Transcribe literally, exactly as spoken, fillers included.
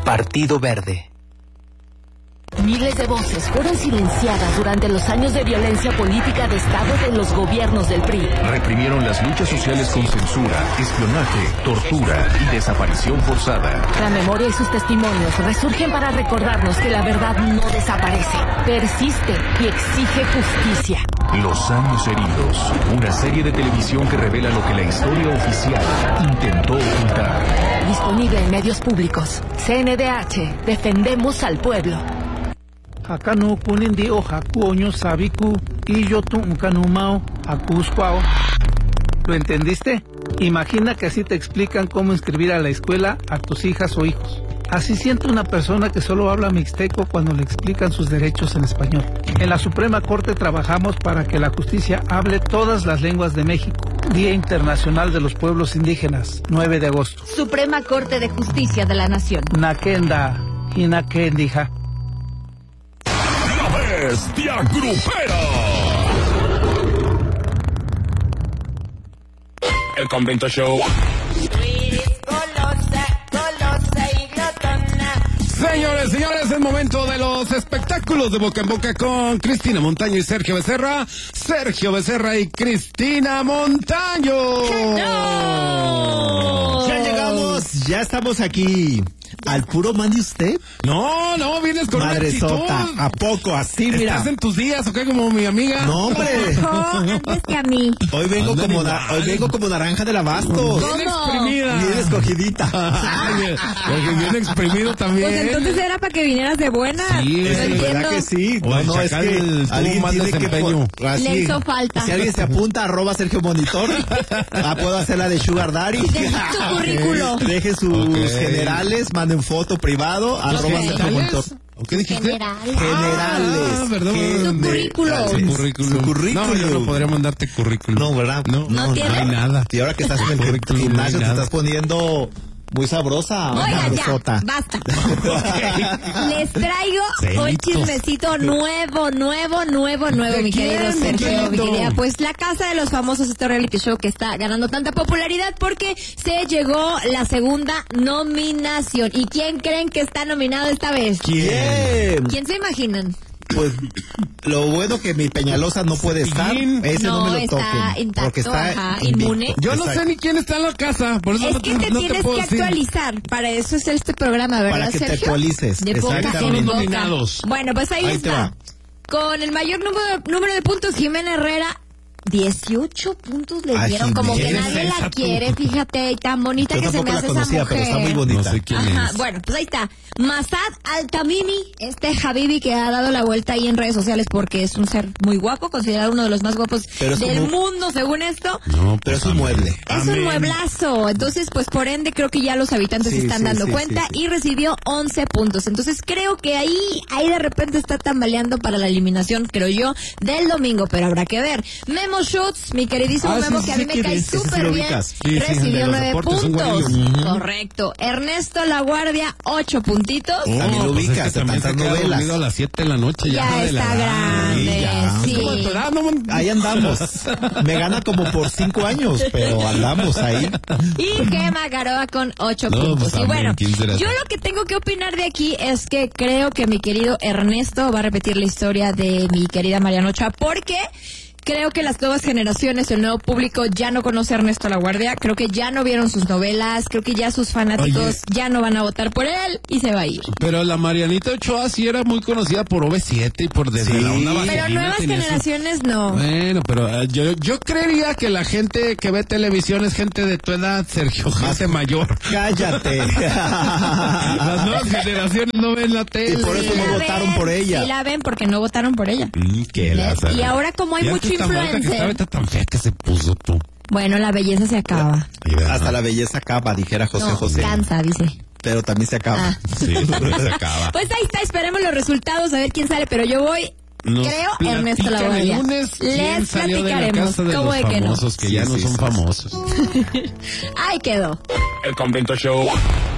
Partido Verde. Miles de voces fueron silenciadas durante los años de violencia política de Estado de los gobiernos del P R I. Reprimieron las luchas sociales con censura, espionaje, tortura y desaparición forzada. La memoria y sus testimonios resurgen para recordarnos que la verdad no desaparece, persiste y exige justicia. Los años heridos, una serie de televisión que revela lo que la historia oficial intentó ocultar. Disponible en medios públicos. C N D H, defendemos al pueblo. Hakanu kunin di o hakuoño sabiku y yo tu uncanumao acuscuao. ¿Lo entendiste? Imagina que así te explican cómo inscribir a la escuela a tus hijas o hijos. Así siente una persona que solo habla mixteco cuando le explican sus derechos en español. En la Suprema Corte trabajamos para que la justicia hable todas las lenguas de México. Día Internacional de los Pueblos Indígenas, nueve de agosto. Suprema Corte de Justicia de la Nación. Nakenda, Hinakendija. Bestia Grupera. El Convento Show. Señores, señores, es momento de los espectáculos de Boca en Boca con Cristina Montaño y Sergio Becerra. Sergio Becerra y Cristina Montaño. ¡No! Ya llegamos, ya estamos aquí. ¿Al puro mande usted? No, no, vienes con Madre una actitud. sota, ¿a poco? Así, mira. ¿Estás en tus días o qué, como mi amiga? No, hombre. No, antes que a mí. Hoy vengo Ándale, como na- hoy vengo como naranja del abasto. Bien exprimida. Bien escogidita. Ay, porque bien exprimido también. Pues entonces era para que vinieras de buena. Sí, no es entiendo. ¿Verdad que sí? O el chacal tuvo alguien mal tiene que desempeño. po- así, Le hizo falta. Si alguien se apunta, arroba Sergio Monitor. Ah, puedo hacer la de Sugar Daddy. Dejen su currículo. Dejen sus Okay. generales, manden foto privado, arroba Ok. Sergio Monitor. ¿O qué dijiste? Generales. Generales. Ah, perdón. Gen- Su currículum. Su currículum. Su currículum. No, yo no podría mandarte currículum. No, ¿verdad? No, ¿No no, tiene? hay nada. Y ahora que estás en el Currículum, gimnasio no hay te nada. estás poniendo muy sabrosa. Oiga, ya, sabrosota. basta. Les traigo un Celitos. chismecito nuevo, nuevo, nuevo, nuevo, ¿De mi querido quién, Sergio, mi Miguelito? querida. Pues la Casa de los Famosos, este reality show que está ganando tanta popularidad porque se llegó la segunda nominación. ¿Y quién creen que está nominado esta vez? ¿Quién? ¿Quién se imaginan? Pues lo bueno que mi Peñalosa no puede estar, ¿Quién? ese no, No, me lo está toquen. intacto, Porque está ajá, invicto. inmune. Yo no Exacto. sé ni quién está en la casa, por eso Es no que te no tienes puedo que decir. actualizar. Para eso es este programa, ¿verdad, Para que te Sergio? actualices. De boca Exactamente. en boca. Nominados. Bueno, pues ahí, Ahí te está. va. Con el mayor número, número de puntos, Jimena Herrera. dieciocho puntos le Ay, dieron, como que Jimena. nadie ¿Quién es la esa tú? quiere, fíjate, y tan bonita Yo que se tampoco me la hace conocía, esa mujer. pero está muy bonita. No sé quién Ajá, es. bueno, pues ahí está. Masad Altamimi, este Habibi que ha dado la vuelta ahí en redes sociales porque es un ser muy guapo, considerado uno de los más guapos Pero es del como- mundo, según esto. No, Pero es un amén. mueble. Es un Amén. mueblazo, entonces pues por ende creo que ya los habitantes Sí, se están sí, dando sí, cuenta sí, sí. y recibió once puntos, entonces creo que ahí, ahí de repente está tambaleando para la eliminación, creo yo, del domingo, pero habrá que ver. Memo Schutz, mi queridísimo Ah, sí, Memo, sí, que a sí, mí me ¿quién cae es? Ese sí súper lo bien, ubicas. Sí, sí, el de recibió los nueve deportes, un puntos, güerillo. Ujú. correcto. Ernesto La Guardia, ocho puntitos. Oh, También lo pues ubicas, es que de también se tantas queda novelas. dormido a las siete de la noche. Ya, Ya de la está edad. grande, ya. sí. ¿Cómo de tu edad? No, man. Ahí andamos. Me gana como por cinco años, pero andamos ahí. Y Gema Garoa con ocho No, puntos. pues y también, bueno, ¿quién será? yo lo que tengo que opinar de aquí es que creo que mi querido Ernesto va a repetir la historia de mi querida Mariana Ochoa, porque creo que las nuevas generaciones, el nuevo público ya no conoce a Ernesto La Guardia, creo que ya no vieron sus novelas, creo que ya sus fanáticos Oye. ya no van a votar por él y se va a ir. Pero la Marianita Ochoa sí era muy conocida por O V siete y por Desde Sí. la Onda Pero Vaselina, nuevas tenía su- generaciones no. Bueno, pero eh, yo, yo creería que la gente que ve televisión es gente de tu edad, Sergio, gente mayor. Cállate. Las nuevas generaciones no ven la tele. Y por eso Sí no la votaron ven, por ella. Sí la ven porque no votaron por ella. Mm, qué ¿Ves? lástima. Y ahora como hay Y mucho antes tan bonita que influencer. estaba, ahorita tan fea que se puso tú. Bueno, la belleza se acaba. Hasta la belleza acaba, dijera José No, José. cansa, dice. Pero también se acaba. Ah. Sí, se acaba. Pues ahí está, esperemos los resultados, a ver quién sale, pero yo voy, Nos creo, Ernesto La platican el Guardia. lunes quién Les salió de la platicaremos, casa de ¿cómo los de que no? famosos que ya Sí, no sí, son sí. famosos. Ahí quedó. El Convento Show.